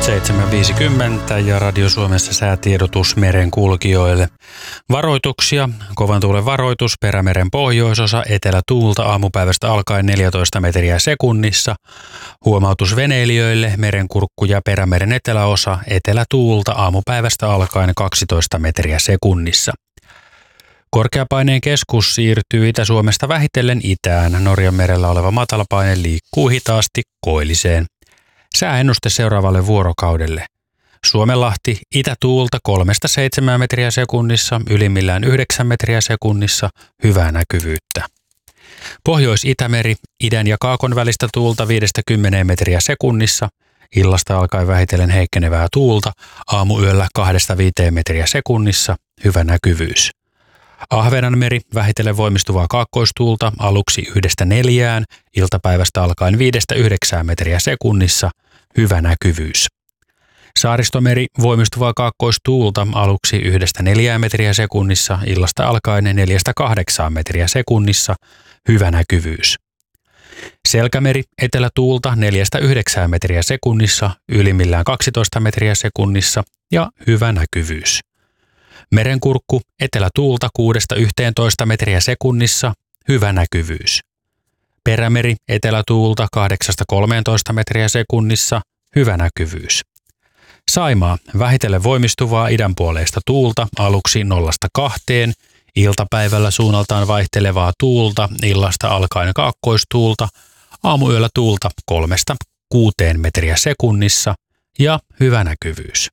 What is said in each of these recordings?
7.50 ja Radio Suomessa säätiedotus merenkulkijoille. Varoituksia. Kovan tuulen varoitus. Perämeren pohjoisosa. Etelätuulta aamupäivästä alkaen 14 metriä sekunnissa. Huomautus veneilijöille. Merenkurkku ja Perämeren eteläosa. Etelätuulta aamupäivästä alkaen 12 metriä sekunnissa. Korkeapaineen keskus siirtyy Itä-Suomesta vähitellen itään. Norjanmerellä oleva matalapaine liikkuu hitaasti koilliseen. Sääennuste seuraavalle vuorokaudelle. Suomenlahti itätuulta 3-7 metriä sekunnissa, ylimmillään 9 metriä sekunnissa, hyvää näkyvyyttä. Pohjois-Itämeri idän ja kaakon välistä tuulta 5-10 metriä sekunnissa, illasta alkaen vähitellen heikkenevää tuulta, aamuyöllä 2-5 metriä sekunnissa, hyvä näkyvyys. Ahvenanmeri vähitellen voimistuvaa kaakkoistuulta aluksi 1-4, iltapäivästä alkaen 5-9 metriä sekunnissa, hyvä näkyvyys. Saaristomeri voimistuvaa kaakkoistuulta aluksi 1-4 metriä sekunnissa, illasta alkaen 4-8 metriä sekunnissa, hyvä näkyvyys. Selkämeri etelätuulta 4-9 metriä sekunnissa, ylimmillään 12 metriä sekunnissa ja hyvä näkyvyys. Merenkurkku etelätuulta 6-11 metriä sekunnissa, hyvä näkyvyys. Perämeri etelätuulta 8-13 metriä sekunnissa, hyvä näkyvyys. Saimaa vähitellen voimistuvaa idänpuoleista tuulta aluksi 0-2, iltapäivällä suunnaltaan vaihtelevaa tuulta, illasta alkaen kaakkoistuulta, aamuyöllä tuulta 3-6 metriä sekunnissa ja hyvä näkyvyys.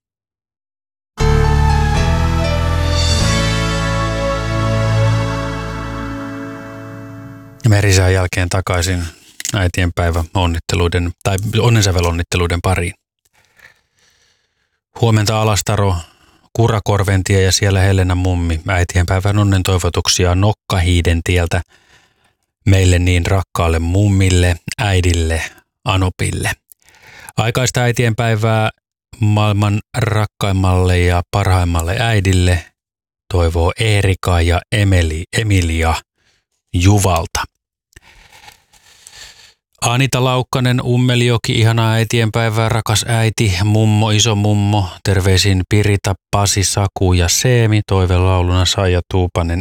Merisään jälkeen takaisin äitienpäivä onnitteluiden tai onnensävelonnitteluiden pariin. Huomenta Alastaro, Kurakorventie ja siellä Helena mummi. Äitienpäivän onnen toivotuksia Nokkahiidentieltä meille niin rakkaalle mummille, äidille, Anopille. Aikaista äitienpäivää maailman rakkaimmalle ja parhaimmalle äidille toivoo Eerika ja Emilia Juvalta. Anita Laukkanen, Ummeljoki, ihanaa äitienpäivää, rakas äiti, mummo, iso mummo, terveisin Pirita, Pasi, Saku ja Seemi, toivelauluna Saija Tuupanen,